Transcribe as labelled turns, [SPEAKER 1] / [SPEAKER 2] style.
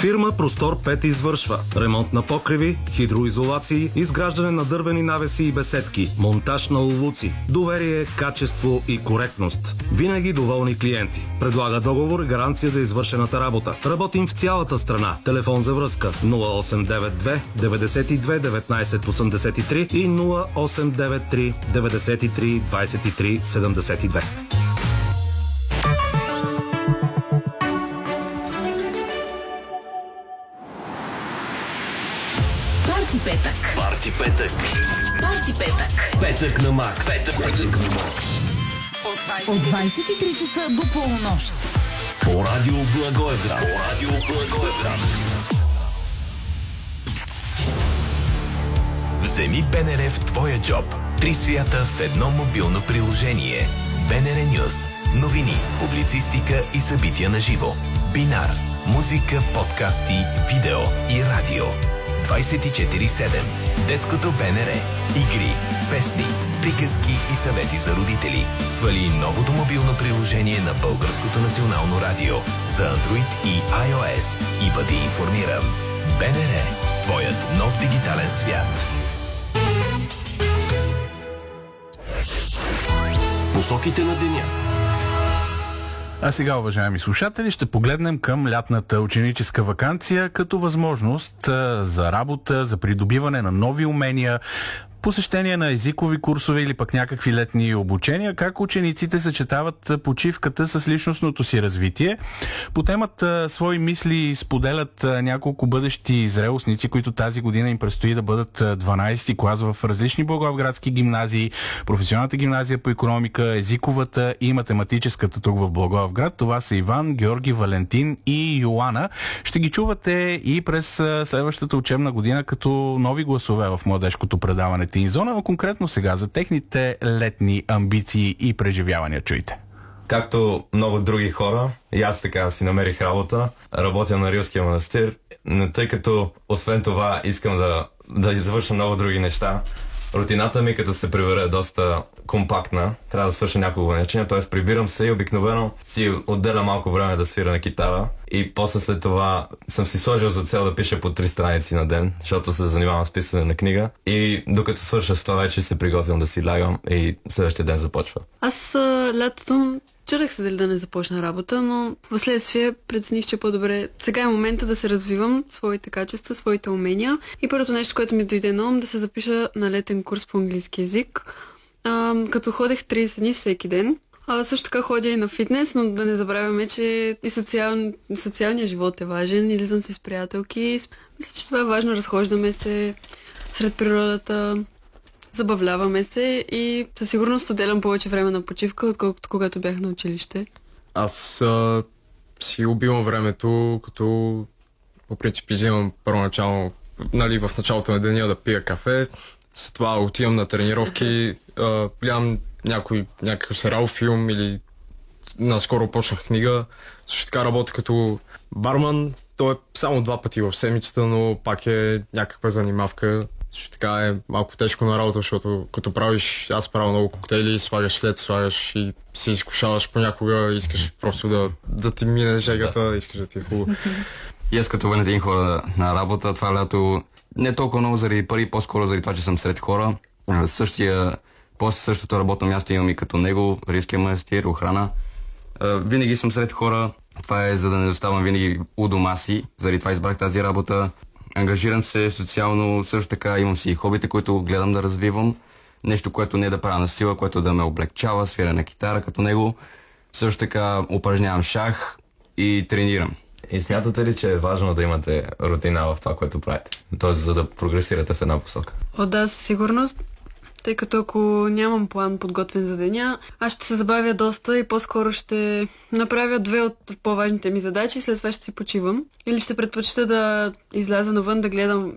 [SPEAKER 1] Фирма Простор 5 извършва ремонт на покриви, хидроизолации, изграждане на дървени навеси и беседки, монтаж на улуци, доверие, качество и коректност. Винаги доволни клиенти. Предлага договор и гаранция за извършената работа. Работим в цялата страна. Телефон за връзка 0892 92 19 83 и 0893 93 23 72.
[SPEAKER 2] Парти петък. Петък на Макс.
[SPEAKER 3] От 23 часа до полунощ.
[SPEAKER 2] По радио Благоевград. Вземи БНР в твоя джоб. 3 свята в едно мобилно приложение. БНР Нюс. Новини, публицистика и събития на живо. Бинар. Музика, подкасти, видео и радио. 24/7. Детското БНР. Игри, песни, приказки и съвети за родители. Свали новото мобилно приложение на Българското национално радио за Android и iOS и бъди информиран. БНР. Твоят нов дигитален свят. Посоките на деня.
[SPEAKER 4] А сега, уважаеми слушатели, ще погледнем към лятната ученическа ваканция като възможност за работа, за придобиване на нови умения, посещение на езикови курсове или пък някакви летни обучения, как учениците съчетават почивката с личностното си развитие. По темата свои мисли споделят няколко бъдещи зрелостници, които тази година им предстои да бъдат 12-ти клас в различни благоевградски гимназии, професионалната гимназия по икономика, езиковата и математическата тук в Благоевград. Това са Иван, Георги, Валентин и Йоана. Ще ги чувате и през следващата учебна година като нови гласове в младежкото предаване Зона, но конкретно сега за техните летни амбиции и преживявания чуйте.
[SPEAKER 5] Както много други хора, и аз така си намерих работа, работя на Рилския манастир, но тъй като освен това искам да извърша много други неща, рутината ми като се прибере доста компактна, трябва да свърша няколко неща, т.е. прибирам се и обикновено си отделя малко време да свира на китара и после след това съм си сложил за цел да пиша по 3 страници на ден, защото се занимавам с писане на книга и докато свърша с това вече се приготвям да си лягам и следващия ден започва.
[SPEAKER 6] Аз лятото чудех се дали да не започна работа, но в последствие прецених, че по-добре сега е момента да се развивам своите качества, своите умения. И първото нещо, което ми дойде на ум, да се запиша на летен курс по английски язик, като ходех 30 дни всеки ден. Също така ходя и на фитнес, но да не забравяме, че и социалният живот е важен. Излизам си с приятелки. Мисля, че това е важно. Разхождаме се сред природата, забавляваме се и със сигурност отделям повече време на почивка, отколкото когато бях на училище.
[SPEAKER 7] Аз си убивам времето, като по принцип взимам първоначално, в началото на деня да пия кафе, след това отивам на тренировки, гледам някакъв сериал, филм или наскоро почнах книга. Също така работя като барман, то е само 2 пъти в седмицата, но пак е някаква занимавка. Също така е малко тежко на работа, защото като аз правя много коктейли, слагаш и се изкушаваш понякога, искаш просто да ти мине жегата, искаш да ти е хубаво.
[SPEAKER 8] И аз като Валентин хора на работа, това лято не толкова много заради пари, по-скоро заради това, че съм сред хора. После същото работно място имам и като него, Рилския манастир, охрана. Винаги съм сред хора, това е за да не оставам винаги у дома си, заради това избрах тази работа. Ангажирам се социално, също така имам си и хобите, които гледам да развивам. Нещо, което не е да правя на сила, което да ме облегчава, свиря на китара като него. Също така упражнявам шах и тренирам.
[SPEAKER 5] И смятате ли, че е важно да имате рутина в това, което правите? Тоест, за да прогресирате в една посока?
[SPEAKER 6] Да, със сигурност. Тъй като ако нямам план подготвен за деня, аз ще се забавя доста и по-скоро ще направя 2 от по-важните ми задачи и след това ще си почивам. Или ще предпочита да изляза навън, да гледам